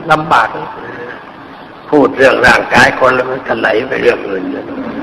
ลำบากพูดเรื่องร่างกายคนแล้วมันถลายไปเรื่องอื่น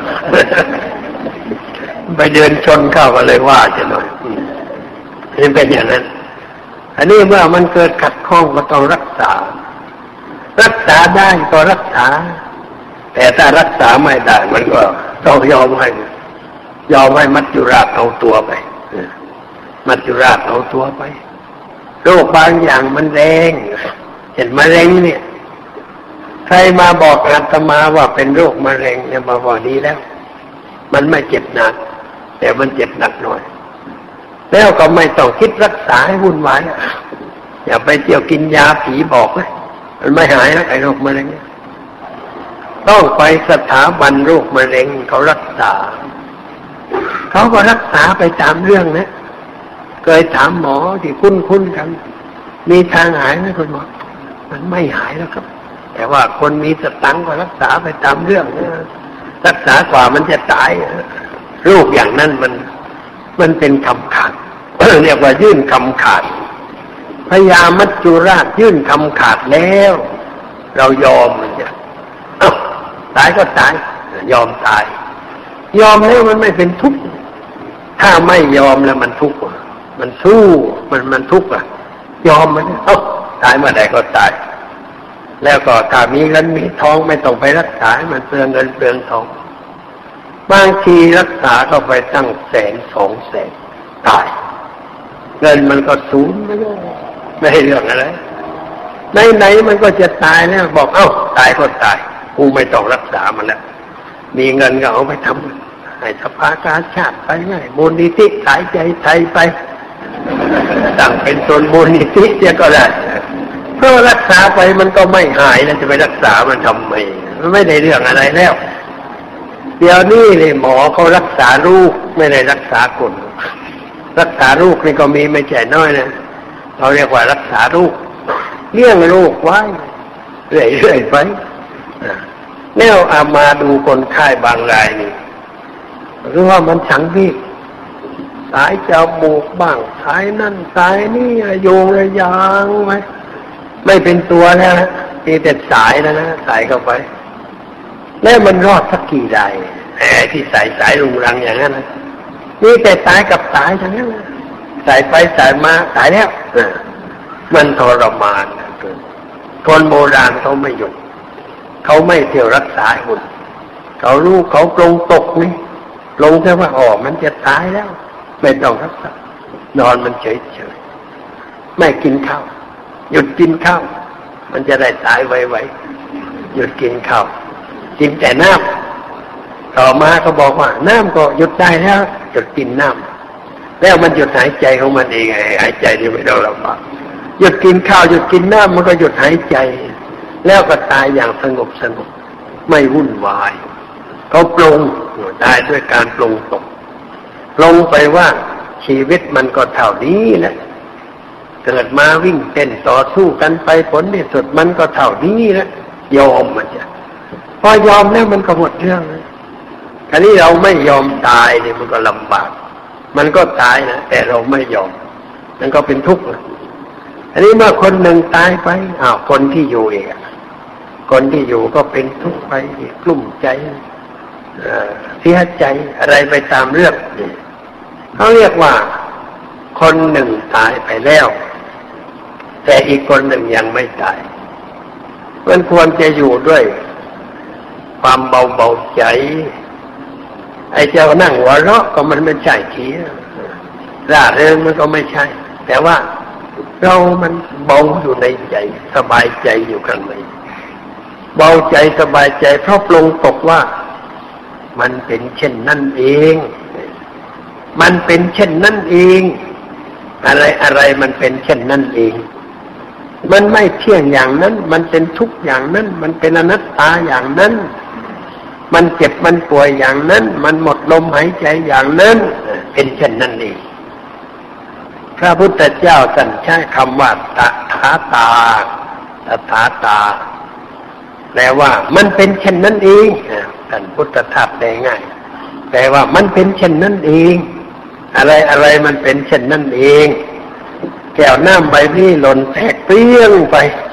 ไปเดินชนเข้าก็เลยว่าจะหน่อยนี่เป็นอย่างนั้นอันนี้เมื่อมันเกิดขัดข้องก็ต้องรักษาได้ก็รักษาแต่ถ้ารักษาไม่ได้มันก็ต้องยอมให้มัจจุราชเอาตัวไปมัจจุราชเอาตัวไปโรคบางอย่างมันแรงเห็นมะเร็งเนี่ยใครมาบอกอาตมาว่าเป็นโรคมะเร็งเนี่ยมาบอกดีแล้วมันไม่เจ็บหนักแต่มันเจ็บหนักหน่อยแล้วก็ไม่ต้องคิดรักษาให้วุ่นวายอย่าไปเที่ยวกินยาผีบอกเลยมันไม่หายแล้วไอ้โรคมะเร็งต้องไปสถาบันโรคมะเร็งเขารักษาเขาก็รักษาไปตามเรื่องนะเคยถามหมอที่คุ้นกันมีทางหายไหมคุณหมอมันไม่หายแล้วครับแต่ว่าคนมีสตังค์ก็รักษาไปตามเรื่องนะรักษากว่ามันจะตายโรคอย่างนั้นมันเป็นคำขาด เรียกว่ายื่นคำขาดพญามัจจุราชยื่นคำขาดแล้วเรายอมมันจะตายก็ตายยอมตายยอมแล้วมันไม่เป็นทุกข์ถ้าไม่ยอมแล้วมันทุกข์มันสู้มันทุกข์ยอมมันตายเมื่อใดก็ตายแล้วก็ถ้ามีเงินมีทองไม่ต้องไปรักษามันเปลืองเงินเปลืองทองบางทีรักษาก็ไปตั้ง100,000-200,000ตายเงินมันก็สูญไม่ให้เรื่องอะไรไหนมันก็จะตายแล้วบอกตายก็ตายกูไม่ต้องรักษามันแล้วมีเงินก็เอาไปทำให้สภากาชาติไปไงมูลนิธิสายใจไทยไปตั้งเป็นตนมูลนิธิเสียก็ได้เพราะรักษาไปมันก็ไม่หายแล้วจะไปรักษามันทำไมมันไม่ได้เรื่องอะไรแล้วเดี๋ยวนี้เลยหมอเขารักษาลูกไม่ได้รักษาคนรักษาลูกนี่ก็มีไม่ใช่น้อยนะเราเรียกว่ารักษาลูกเลี้ยงลูกไว้เรื่อยๆไปแล้วเอามาดูคนไข้บางรายนี่หรือว่ามันฉังพี่สายจมูกบ้างสายนั่นสายนี่โยงระยางไว้ไม่เป็นตัวแล้วมีแต่สายนะสายเข้าไปแล้วมันรอดสักกี่รายที่สายรุงรังอย่างนั้นนะมีแต่สายกับสายทั้งนั้นสายไปสายมาสายแล้วมันทรมานคนโบราณเขาไม่หยุดเขาไม่เที่ยวรักษาหุ่นเขารู้เขาปรงตกนี่ลงแค่ว่ามันจะตายแล้วไม่ต้องรักษานอนมันเฉยๆไม่กินข้าวหยุดกินข้าวมันจะได้ตายไวๆหยุดกินข้าวกินแต่น้ำต่อมาเขาบอกว่าน้ำก็หยุดได้แล้วหยุดกินน้ำแล้วมันหยุดหายใจของมันเองหายใจที่ไม่ต้องลำบากหยุดกินข้าวหยุดกินน้ำมันก็หยุดหายใจแล้วก็ตายอย่างสงบไม่วุ่นวายเขาปรงตายด้วยการปรงตกลงไปว่าชีวิตมันก็เท่านี้แหละเกิดมาวิ่งเต้นต่อสู้กันไปผลที่สุดมันก็เท่านี้แหละยอมมันจะพอยอมแล้วมันก็หมดเรื่องอันนี้เราไม่ยอมตายเนี่ยมันก็ลำบากมันก็ตายนะแต่เราไม่ยอมมันก็เป็นทุกข์อันนี้เมื่อคนหนึ่งตายไปคนที่อยู่เองคนที่อยู่ก็เป็นทุกข์ไปกลุ้มใจเสียใจอะไรไปตามเรื่องเขาเรียกว่าคนหนึ่งตายไปแล้วแต่อีกคนหนึ่งยังไม่ตายมันควรจะอยู่ด้วยความเบาใจไอ้เจ้านั่งหัวเราะก็มันไม่ใช่ทีร่าเริงมันก็ไม่ใช่แต่ว่าเรามันเบาอยู่ในใจสบายใจอยู่ข้างในเบาใจสบายใจเพราะปรงตกว่ามันเป็นเช่นนั้นเองมันเป็นเช่นนั้นเองอะไรมันเป็นเช่นนั้นเองมันไม่เที่ยงอย่างนั้นมันเป็นทุกข์อย่างนั้นมันเป็นอนัตตาอย่างนั้นมันเจ็บมันป่วยอย่างนั้นมันหมดลมหายใจอย่างนั้นเป็นเช่นนั้นเองพระพุทธเจ้าท่านใช้คำว่าตถาตาแปลว่ามันเป็นเช่นนั้นเองท่านพุทธทาสแปลง่ายแปลว่ามันเป็นเช่นนั้นเองอะไรมันเป็นเช่นนั้นเองแก้วน้ำใบนี้หล่นแตกเปรี้ยงไป